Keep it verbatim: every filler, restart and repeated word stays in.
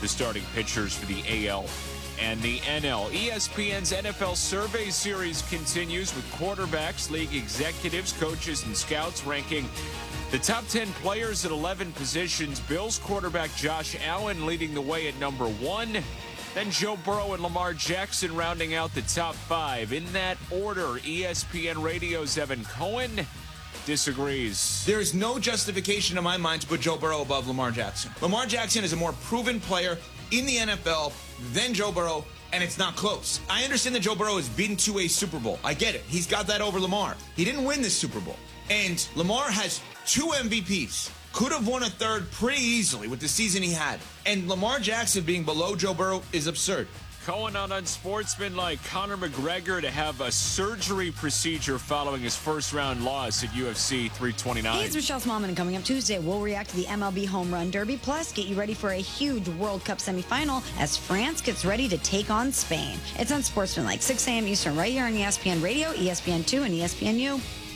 the starting pitchers for the A L and the N L. E S P N's N F L Survey Series continues with quarterbacks, league executives, coaches, and scouts ranking the top ten players at eleven positions. Bills quarterback Josh Allen leading the way at number one. Then Joe Burrow and Lamar Jackson rounding out the top five. In that order, E S P N Radio's Evan Cohen disagrees. There is no justification in my mind to put Joe Burrow above Lamar Jackson. Lamar Jackson is a more proven player in the N F L than Joe Burrow, and it's not close. I understand that Joe Burrow has been to a Super Bowl. I get it. He's got that over Lamar. He didn't win this Super Bowl. And Lamar has two M V Ps. Could have won a third pretty easily with the season he had. And Lamar Jackson being below Joe Burrow is absurd. Cohen on unsportsmanlike. Conor McGregor to have a surgery procedure following his first-round loss at U F C three twenty-nine. Hey, it's Michelle Smallman, and coming up Tuesday, we'll react to the M L B Home Run Derby, plus get you ready for a huge World Cup semifinal as France gets ready to take on Spain. It's Unsportsmanlike, six a.m. Eastern, right here on E S P N Radio, E S P N two, and E S P N U.